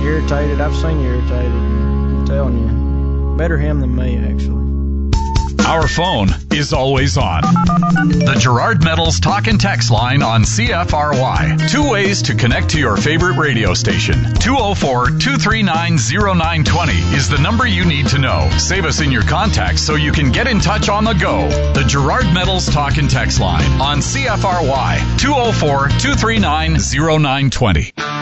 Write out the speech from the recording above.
irritated. I've seen you irritated. I'm telling you. Better him than me, actually. Our phone is always on. The Gerard Metals talk and text line on CFRY. 2 ways to connect to your favorite radio station. 204-239-0920 is the number you need to know. Save us in your contacts so you can get in touch on the go. The Gerard Metals talk and text line on CFRY. 204-239-0920.